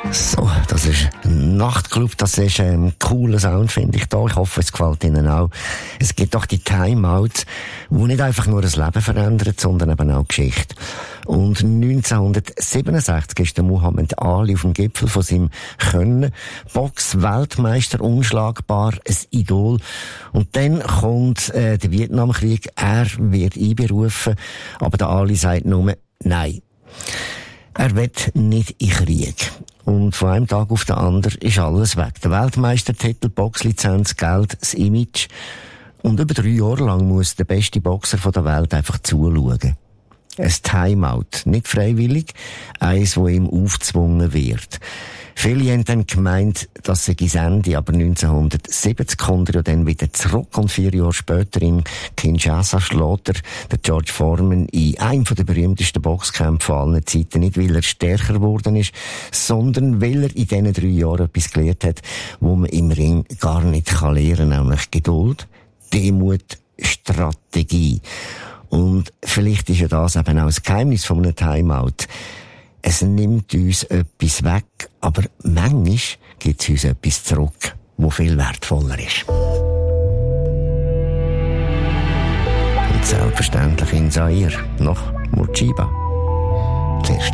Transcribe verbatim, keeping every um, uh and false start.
So, das ist ein Nachtclub, das ist ein cooler Sound, finde ich da. Ich hoffe, es gefällt Ihnen auch. Es gibt doch die Timeouts, die nicht einfach nur das Leben verändern, sondern eben auch Geschichte. Und neunzehnhundertsiebenundsechzig ist der Muhammad Ali auf dem Gipfel von seinem Können. Box-Weltmeister, unschlagbar, ein Idol. Und dann kommt äh, der Vietnamkrieg, er wird einberufen, aber der Ali sagt nur nein. Er will nicht in Krieg. Und von einem Tag auf den anderen ist alles weg. Der Weltmeistertitel, Boxlizenz, Geld, das Image. Und über drei Jahre lang muss der beste Boxer der Welt einfach zuschauen. Ein Timeout. Nicht freiwillig. Eins, das ihm aufgezwungen wird. Viele haben dann gemeint, das sei das Ende, aber neunzehnhundertsiebzig kommt er dann wieder zurück und vier Jahre später in Kinshasa schlägt er der George Foreman in einem der berühmtesten Boxkämpfe aller Zeiten. Nicht, weil er stärker geworden ist, sondern weil er in diesen drei Jahren etwas gelernt hat, wo man im Ring gar nicht kann lernen, nämlich Geduld, Demut, Strategie. Und vielleicht ist ja das eben auch das Geheimnis von einem Timeout. Es nimmt uns etwas weg, aber manchmal gibt es uns etwas zurück, das viel wertvoller ist. Und selbstverständlich in Zaire, noch Murchiba.